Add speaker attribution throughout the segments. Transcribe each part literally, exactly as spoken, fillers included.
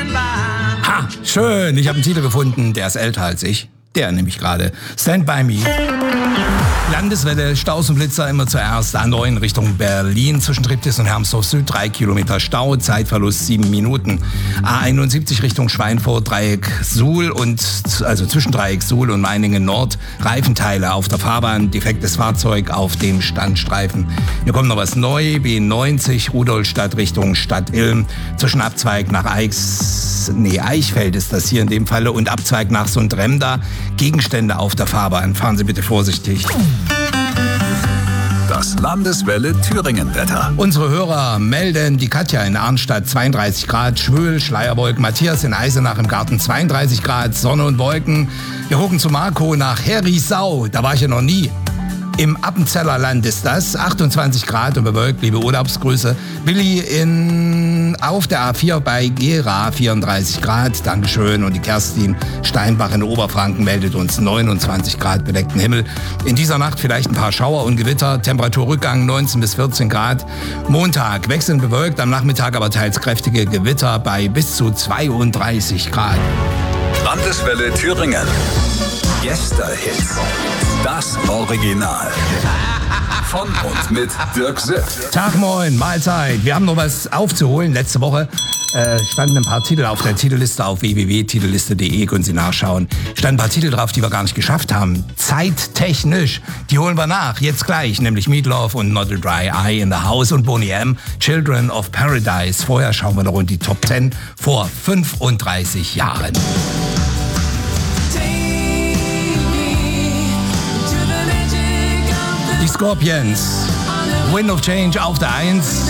Speaker 1: Ha, schön, ich habe einen Titel gefunden, der ist älter als ich. Der nämlich gerade. Stand By Me. Landeswelle, Staus und Blitzer immer zuerst. A neun Richtung Berlin zwischen Triptis und Hermsdorf Süd. Drei Kilometer Stau, Zeitverlust sieben Minuten. A einundsiebzig Richtung Schweinfurt, Dreieck Suhl und, also zwischen Dreieck Suhl und Meiningen Nord. Reifenteile auf der Fahrbahn, defektes Fahrzeug auf dem Standstreifen. Hier kommt noch was neu. B neunzig, Rudolstadt Richtung Stadt-Ilm. Zwischen Abzweig nach Eichs, nee, Eichfeld ist das hier in dem Falle und Abzweig nach Sundremda. Gegenstände auf der Fahrbahn. Fahren Sie bitte vorsichtig.
Speaker 2: Das Landeswelle Thüringen-Wetter.
Speaker 1: Unsere Hörer melden die Katja in Arnstadt zweiunddreißig Grad, Schwöhl, Schleierwolken, Matthias in Eisenach im Garten zweiunddreißig Grad, Sonne und Wolken. Wir gucken zu Marco nach Herisau, da war ich ja noch nie. Im Appenzellerland ist das, achtundzwanzig Grad und bewölkt, liebe Urlaubsgrüße. Willi in, auf der A vier bei Gera, vierunddreißig Grad, Dankeschön. Und die Kerstin Steinbach in Oberfranken meldet uns neunundzwanzig Grad bedeckten Himmel. In dieser Nacht vielleicht ein paar Schauer und Gewitter, Temperaturrückgang neunzehn bis vierzehn Grad. Montag wechselnd bewölkt, am Nachmittag aber teils kräftige Gewitter bei bis zu zweiunddreißig Grad.
Speaker 2: Landeswelle Thüringen. Gästehits. Das Original. Von und mit Dirk Sipp.
Speaker 1: Tag, moin, Mahlzeit. Wir haben noch was aufzuholen. Letzte Woche äh, standen ein paar Titel auf der Titelliste auf w w w punkt titelliste punkt de. Können Sie nachschauen. Standen ein paar Titel drauf, die wir gar nicht geschafft haben. Zeittechnisch. Die holen wir nach. Jetzt gleich. Nämlich Meatloaf und Not a Dry Eye in the House und Boney M. Children of Paradise. Vorher schauen wir noch in die Top zehn vor fünfunddreißig Jahren. Die Scorpions, Wind of Change auf der eins.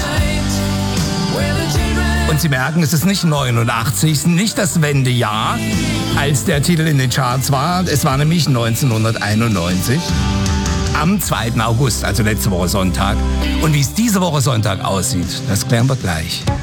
Speaker 1: Und Sie merken, es ist nicht neunundachtzig, nicht das Wendejahr, als der Titel in den Charts war. Es war nämlich neunzehnhunderteinundneunzig, am zweiten August, also letzte Woche Sonntag. Und wie es diese Woche Sonntag aussieht, das klären wir gleich.